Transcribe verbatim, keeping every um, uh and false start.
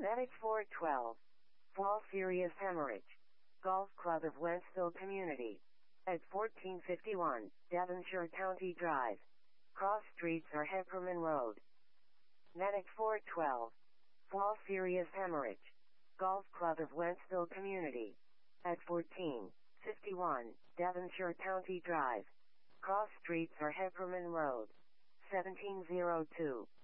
Medic four twelve. Fall serious hemorrhage. Golf Club of Wentzville Community. At fourteen fifty-one, Devonshire County Drive. Cross streets are Hepperman Road. Medic four twelve. Fall serious hemorrhage. Golf Club of Wentzville Community. At fourteen fifty-one, Devonshire County Drive. Cross streets are Hepperman Road. seventeen oh two.